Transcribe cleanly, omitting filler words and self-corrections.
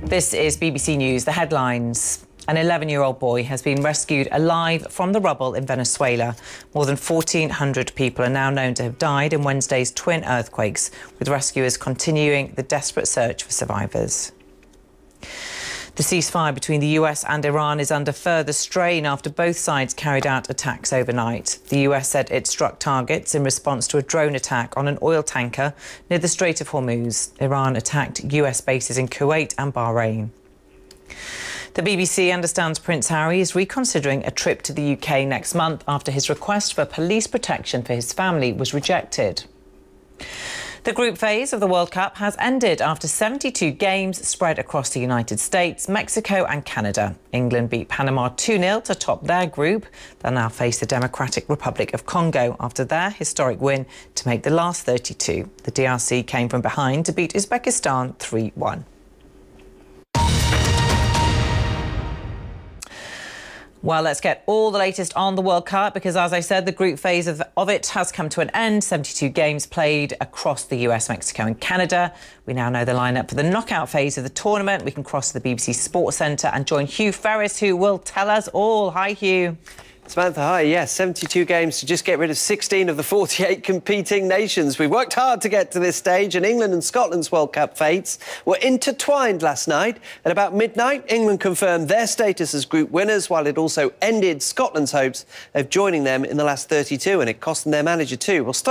This is BBC News. The headlines. An 11-year-old boy has been rescued alive from the rubble in Venezuela. More than 1,400 people are now known to have died in Wednesday's twin earthquakes, with rescuers continuing the desperate search for survivors. The ceasefire between the US and Iran is under further strain after both sides carried out attacks overnight. The US said it struck targets in response to a drone attack on an oil tanker near the Strait of Hormuz. Iran attacked US bases in Kuwait and Bahrain. The BBC understands Prince Harry is reconsidering a trip to the UK next month after his request for police protection for his family was rejected. The group phase of the World Cup has ended after 72 games spread across the United States, Mexico and Canada. England beat Panama 2-0 to top their group. They'll now face the Democratic Republic of Congo after their historic win to make the last 32. The DRC came from behind to beat Uzbekistan 3-1. Well, let's get all the latest on the World Cup because, as I said, the group phase of it has come to an end. 72 games played across the US, Mexico and Canada. We now know the lineup for the knockout phase of the tournament. We can cross to the BBC Sports Centre and join Hugh Ferris, who will tell us all. Hi, Hugh. Samantha, hi. Yes, 72 games to just get rid of 16 of the 48 competing nations. We worked hard to get to this stage, and England and Scotland's World Cup fates were intertwined last night. At about midnight, England confirmed their status as group winners, while it also ended Scotland's hopes of joining them in the last 32, and it cost them their manager too. We'll start